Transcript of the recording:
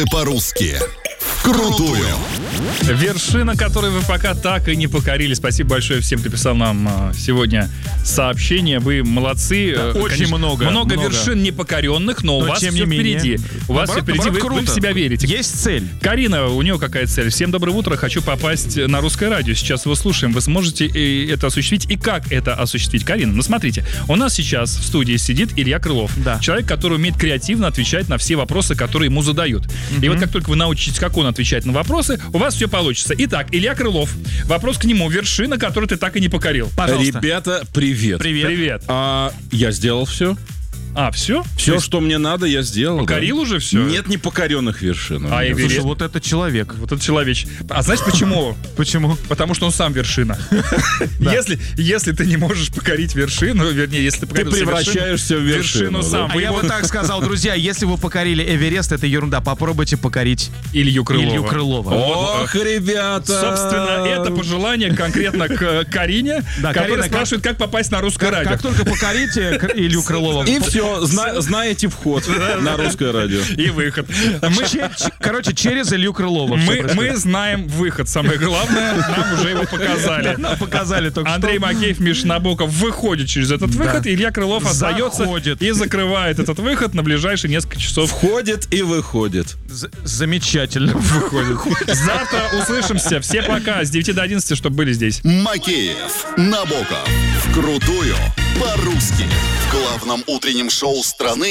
По-русски. Вкрутую. Вершина, которой вы пока так и не покорили. Спасибо большое всем, кто писал нам сегодня сообщения. Вы молодцы. Да, очень конечно, много вершин непокоренных, но у вас все впереди. У вас все впереди, вы в себя верите. Есть цель. Карина, у нее какая цель? Всем доброе утро, хочу попасть на русское радио. Сейчас его слушаем. Вы сможете это осуществить? И как это осуществить? Карина, ну смотрите, у нас сейчас в студии сидит Илья Крылов. Да. Человек, который умеет креативно отвечать на все вопросы, которые ему задают. И вот как только вы научитесь, как он отвечать на вопросы, у вас все получится. Итак, Илья Крылов. Вопрос к нему. Вершина, которую ты так и не покорил. Пожалуйста. Ребята, привет. Привет. Я сделал все. Все? Все, что мне надо, я сделал. Покорил уже все? Нет непокоренных вершин. Эверест? Слушай, вот это человек. Вот это человечек. А знаешь почему? Почему? Потому что он сам вершина. Если ты не можешь покорить вершину, вернее, если ты Ты превращаешься в вершину сам. А я вот так сказал, друзья, если вы покорили Эверест, это ерунда. Попробуйте покорить Илью Крылова. Ох, ребята! Собственно, это пожелание конкретно к Карине, Да, которая Карина, спрашивает, как попасть на русское радио. Как только покорите Илью Крылова. И все, знаете вход на русское радио. И выход. Короче, через Илью Крылова. Мы знаем выход, самое главное, нам уже его показали. Нам показали только что. Андрей Макеев, Миша Набоков выходит через этот выход, Илья Крылов остается и закрывает этот выход на ближайшие несколько часов. Входит и выходит. Замечательно. Выходит. Завтра услышимся. Все пока. С 9 до 11, чтобы были здесь. Макеев, Набоков. Вкрутую. По-русски. В главном утреннем шоу страны.